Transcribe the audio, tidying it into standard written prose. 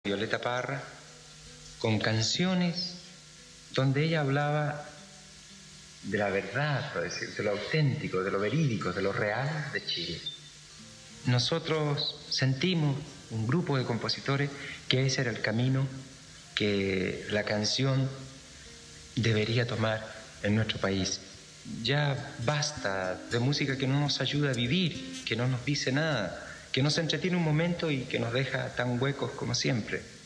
Violeta Parra, con canciones donde ella hablaba de la verdad, por decir, de lo auténtico, de lo verídico, de lo real de Chile. Nosotros sentimos, un grupo de compositores, que ese era el camino que la canción debería tomar en nuestro país. Ya basta de música que no nos ayuda a vivir, que no nos dice nada, que nos entretiene un momento y que nos deja tan huecos como siempre.